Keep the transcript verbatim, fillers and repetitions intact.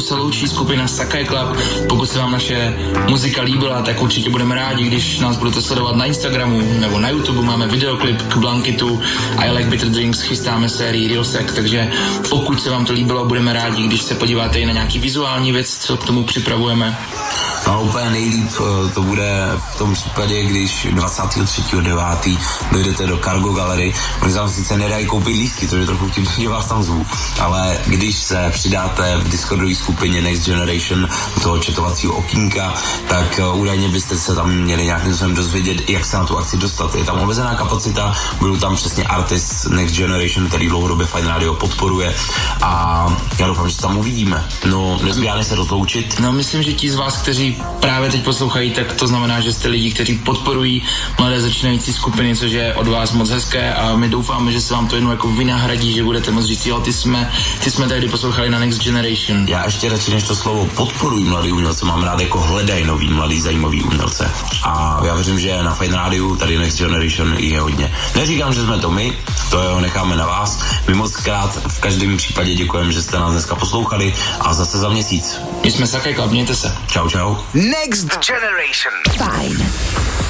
se loučí skupina Sakai Club. Pokud se vám naše muzika líbila, tak určitě budeme rádi, když nás budete sledovat na Instagramu nebo na YouTube. Máme videoklip k Blankitu I Like Bitter Drinks, chystáme sérii Real Sec, takže pokud se vám to líbilo, budeme rádi, když se podíváte i na nějaký vizuální věc, co k tomu připravujeme. No úplně nejlíp to bude v tom případě, když dvacátého třetího devátého dojdete do Cargo Gallery. Oni tam sice nedají koupit lístky, to je trochu vtipný, že vás tam zvu, ale když se přidáte v Discordové skupině Next Generation toho chatovacího okýnka, tak údajně byste se tam měli nějakým způsobem dozvědět, jak se na tu akci dostat. Je tam omezená kapacita, budou tam přesně artists Next Generation, který dlouhodobě Fajn Radio podporuje a já doufám, že se tam uvidíme. No, nezbývá se rozloučit. No, myslím, že ti z vás, kteří právě teď poslouchají, tak to znamená, že jste lidi, kteří podporují mladé začínající skupiny, což je od vás moc hezké a my doufáme, že se vám to jednou jako vynahradí, že budete moc říct, jo, ty jsme, ty jsme tady poslouchali na Next Generation. Já ještě radši než to slovo podporují mladý umělce, mám rád jako hledají nový mladý zajímavý umělce. A já věřím, že na Fajn Rádiu tady Next Generation je hodně. Neříkám, že jsme to my, to jo, necháme na vás. My moc krát v každém případě děkujeme, že jste nás dneska poslouchali a zase za měsíc. My jsme Sakai Club, mějte se. Čau, čau. Next Generation. Fajn.